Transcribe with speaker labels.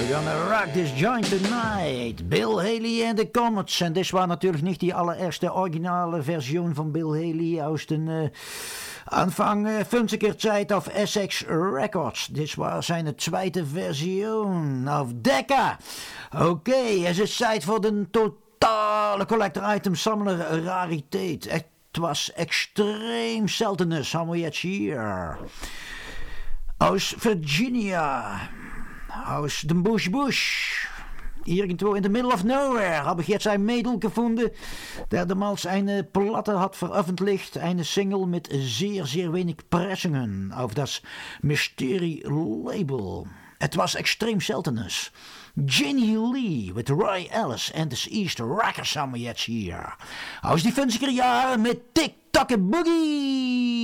Speaker 1: Gonna rock this joint tonight. Bill Haley en de Comets. En dit was natuurlijk niet die allereerste originale versie van Bill Haley uit de aanvang 50er tijd of Essex Records. Dit was zijn tweede versie of Decca. Oké, het is tijd voor de totale collector item sammler rariteit. Het was extreem zeldenes, hebben we jetzt hier. Aus Virginia. Aus dem Bush. Irgendwo in the middle of nowhere habe ich jetzt ein Mädel gefunden, der damals eine Platte hat veröffentlicht, eine Single mit sehr, sehr wenig Pressungen auf das Mystery-Label. Etwas extrem Seltenes. Ginny Lee with Roy Ellis and the East Rockers haben wir jetzt hier. Aus die 50er Jahre mit Tick Tock Boogie.